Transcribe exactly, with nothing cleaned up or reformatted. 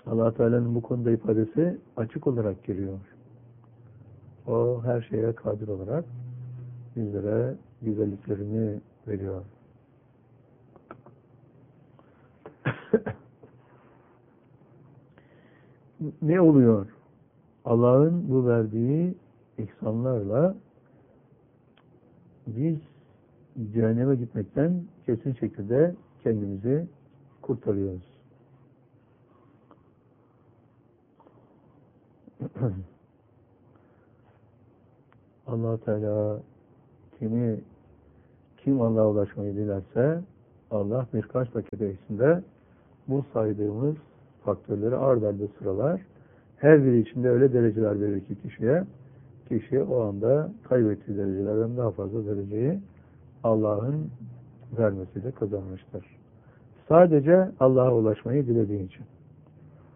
Allah Teala'nın bu konuda ifadesi açık olarak geliyor. O her şeye kadir olarak bizlere güzelliklerini veriyor. Ne oluyor? Allah'ın bu verdiği ihsanlarla biz cehenneme gitmekten kesin şekilde kendimizi kurtarıyoruz. Allah Teala kimi kim Allah'a ulaşmayı dilerse Allah birkaç dakika içinde bu saydığımız faktörleri ard arda sıralar. Her biri içinde öyle dereceler verir ki kişiye, kişi o anda kaybettiği derecelerden daha fazla dereceyi Allah'ın vermesiyle kazanmıştır. Sadece Allah'a ulaşmayı dilediği için.